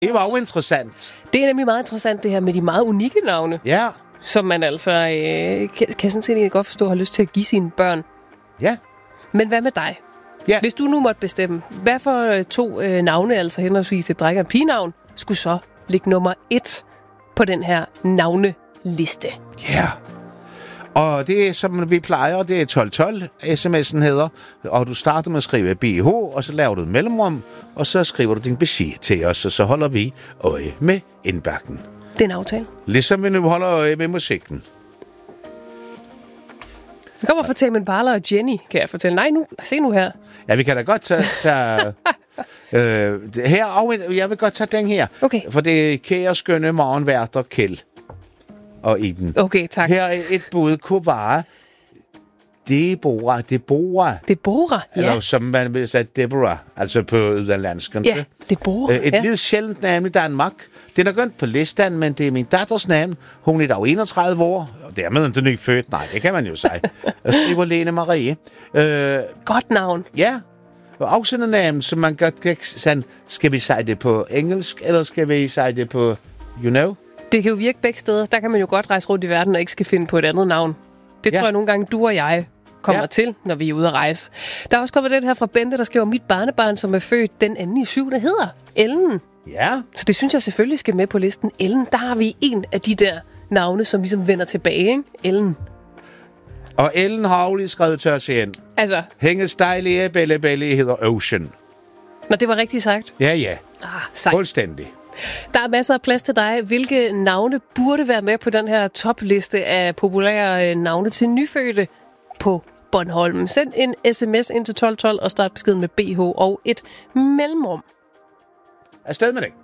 Det var jo interessant. Det er nemlig meget interessant, det her med de meget unikke navne. Ja. Som man altså kan sådan set godt forstå har lyst til at give sine børn. Ja. Men hvad med dig? Ja. Hvis du nu måtte bestemme, hvad for 2 navne, altså henholdsvis et dreng- og et pigenavn, skulle så ligge nummer 1 på den her navneliste? Ja. Og det er, som vi plejer, det er 1212, sms'en hedder. Og du starter med at skrive BH, og så laver du et mellemrum, og så skriver du din besked til os, og så holder vi øje med indbakken. Det er en aftale. Ligesom vi nu holder øje med musikken. Vi kommer fra Tame Impala og Jenny, kan jeg fortælle. Nej, se nu her. Ja, vi kan da godt tage her, og jeg vil godt tage den her. Okay. For det er kære skønne morgenværter Kjeld og Iben. Okay, tak. Her er et bud kunne være Deborah. Deborah, ja. Eller som man vil sige Deborah, altså på udenlandsken. Ja, Deborah. Et lidt sjældent navn i Danmark. Det er gønt på listen, men det er min datters navn. Hun er dog 31 år, og dermed ikke ny født. Nej, det kan man jo sige. Jeg skriver Lene Marie. Godt navn. Ja, og også sådan en navn, som man godt kan sige, skal vi sige det på engelsk, eller skal vi sige det på, you know? Det kan jo virke begge steder. Der kan man jo godt rejse rundt i verden og ikke skal finde på et andet navn. Det tror jeg nogle gange, du og jeg kommer til, når vi er ude at rejse. Der er også kommet den her fra Bente, der skriver, mit barnebarn, som er født den 2.7., hedder Ellen. Ja. Så det synes jeg selvfølgelig skal med på listen. Ellen, der har vi en af de der navne, som ligesom vender tilbage, ikke? Ellen. Og Ellen har jo lige skrevet til os igen. Altså. Hendes dejlige Belle hedder Ocean. Når det var rigtigt sagt. Ja. Sejt. Fuldstændig. Der er masser af plads til dig. Hvilke navne burde være med på den her topliste af populære navne til nyfødte på Bornholm? Send en sms ind til 1212 og start beskeden med BH og et mellemrum. Afsted med det.